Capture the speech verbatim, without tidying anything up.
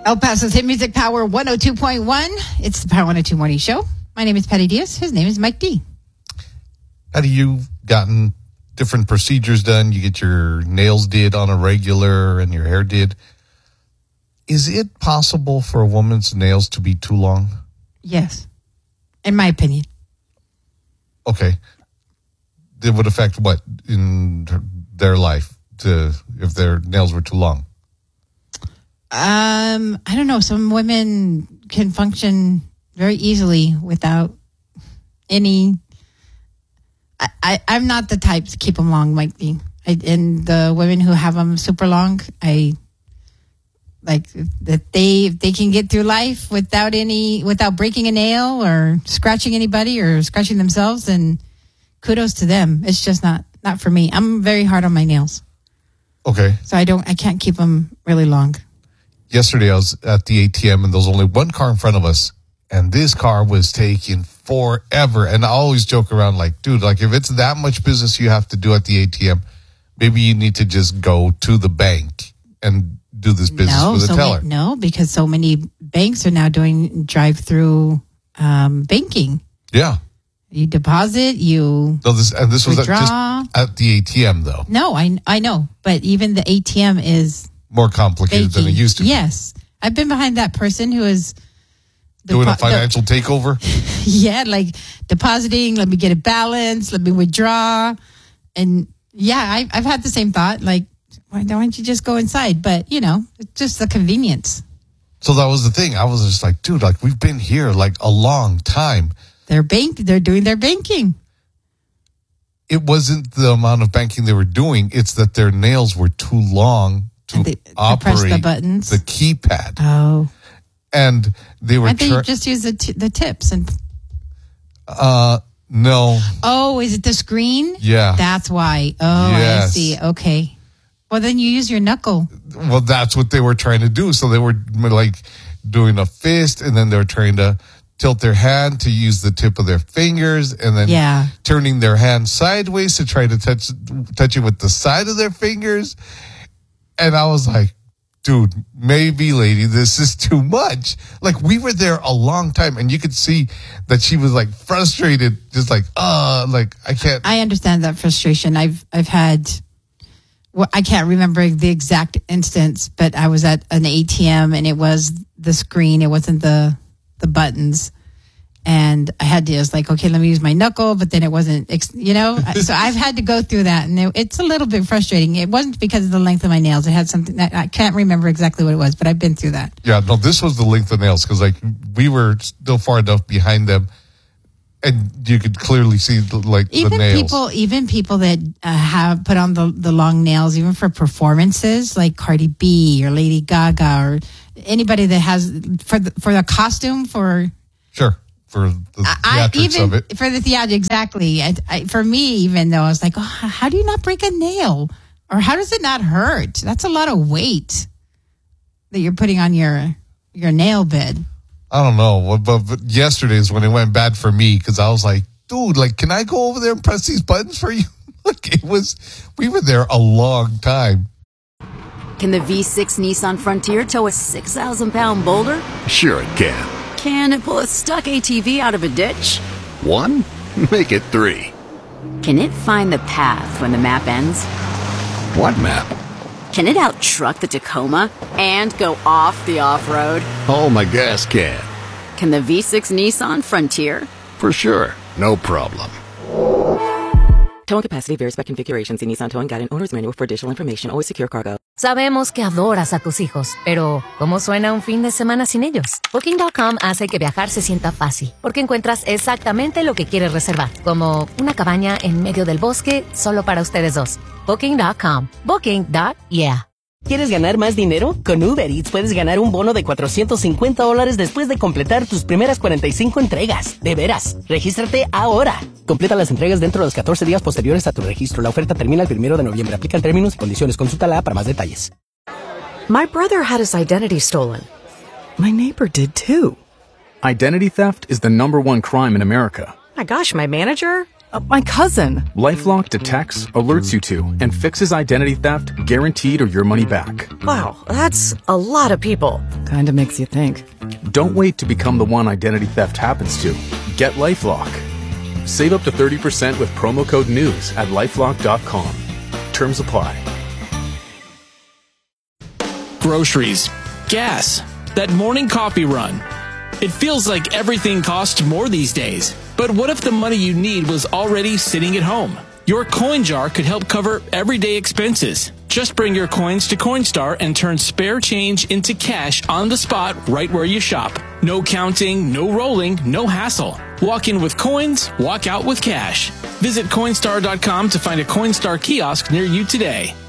El Paso's Hit Music Power one oh two point one. It's the Power one oh two Morning Show. My name is Patty Diaz. His name is Mike D. Have you gotten different procedures done? You get your nails did on a regular and your hair did. Is it possible for a woman's nails to be too long? Yes. In my opinion. Okay. It would affect what in their life to if their nails were too long? Um, I don't know. Some women can function very easily without any. I, I I'm not the type to keep them long, Mike D. I, and the women who have them super long, I like that they if they can get through life without any without breaking a nail or scratching anybody or scratching themselves, and kudos to them. It's just not not for me. I'm very hard on my nails. Okay. So I don't I can't keep them really long. Yesterday I was at the A T M and there was only one car in front of us. And this car was taking forever. And I always joke around like, dude, like if it's that much business you have to do at the A T M, maybe you need to just go to the bank and do this business no, with a so teller. Ma- no, because so many banks are now doing drive-through um, banking. Yeah. You deposit, you No, this and this was at, withdraw. just at the A T M though. No, I I know, but even the A T M is More complicated banking. than it used to be. Yes, I've been behind that person who is Doing depo- a financial the, takeover? Yeah, like depositing, let me get a balance, let me withdraw. And yeah, I, I've had the same thought, like, why don't you just go inside? But, you know, it's just the convenience. So that was the thing. I was just like, dude, like we've been here like a long time. They're bank, they're doing their banking. It wasn't the amount of banking they were doing. It's that their nails were too long to they, operate to press the buttons. the keypad. Oh. And they were... Why don't tur- you just use the, t- the tips? and? Uh, no. Oh, is it the screen? Yeah. That's why. Oh, Yes. I see. Okay. Well, then you use your knuckle. Well, that's what they were trying to do. So they were like doing a fist and then they were trying to tilt their hand to use the tip of their fingers and then Yeah. turning their hand sideways to try to touch touch it with the side of their fingers. And I was like, dude, maybe, lady, this is too much. Like, we were there a long time, and you could see that she was, like, frustrated, just like, uh, like, I can't. I understand that frustration. I've I've had, well, I can't remember the exact instance, but I was at an A T M, and it was the screen. It wasn't the the buttons. And I had to just like, okay, let me use my knuckle, but then it wasn't, you know? So I've had to go through that, and it, it's a little bit frustrating. It wasn't because of the length of my nails. It had something that I can't remember exactly what it was, but I've been through that. Yeah, no, this was the length of nails, because, like, we were still far enough behind them, and you could clearly see, the, like, Even the nails. people, even people that uh, have put on the, the long nails, even for performances, like Cardi B or Lady Gaga or anybody that has, for the, for the costume, for... Sure. For the I, theatrics even of it. for the theater, exactly. I, I, for me, even though I was like, oh, how do you not break a nail, or how does it not hurt? That's a lot of weight that you're putting on your your nail bed. I don't know, but, but yesterday is when it went bad for me because I was like, dude, like, can I go over there and press these buttons for you? Like, it was, we were there a long time. Can the V six Nissan Frontier tow a six thousand pound boulder? Sure it can. Can it pull a stuck A T V out of a ditch? One? Make it three. Can it find the path when the map ends? What map? Can it out-truck the Tacoma and go off the off-road? Oh, my gas can. Can the V six Nissan Frontier? For sure. No problem. Towing capacity varies by configuration. See Nissan Towing Guide and Owner's Manual for additional information. Always secure cargo. Sabemos que adoras a tus hijos, pero ¿cómo suena un fin de semana sin ellos? Booking punto com hace que viajar se sienta fácil, porque encuentras exactamente lo que quieres reservar, como una cabaña en medio del bosque solo para ustedes dos. Booking punto com. Booking. Yeah. ¿Quieres ganar más dinero? Con Uber Eats puedes ganar un bono de cuatrocientos cincuenta dólares después de completar tus primeras cuarenta y cinco entregas. De veras, regístrate ahora. Completa las entregas dentro de los catorce días posteriores a tu registro. La oferta termina el primero de noviembre. Aplican términos y condiciones. Consulta la para más detalles. My brother had his identity stolen. My neighbor did too. Identity theft is the number one crime in America. My gosh, my manager? Uh, my cousin. LifeLock detects, alerts you to, and fixes identity theft guaranteed or your money back. Wow, that's a lot of people. Kinda makes you think. Don't wait to become the one identity theft happens to. Get LifeLock. Save up to thirty percent with promo code NEWS at lifelock dot com. Terms apply. Groceries, gas, that morning coffee run. It feels like everything costs more these days. But what if the money you need was already sitting at home? Your coin jar could help cover everyday expenses. Just bring your coins to Coinstar and turn spare change into cash on the spot right where you shop. No counting, no rolling, no hassle. Walk in with coins, walk out with cash. Visit Coinstar dot com to find a Coinstar kiosk near you today.